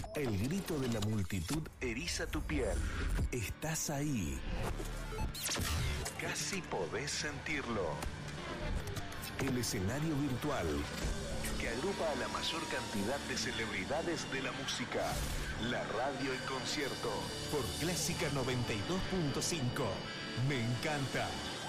El grito de la multitud eriza tu piel. Estás ahí. Casi podés sentirlo. El escenario virtual que agrupa a la mayor cantidad de celebridades de la música. La radio en concierto por Clásica 92.5. Me encanta.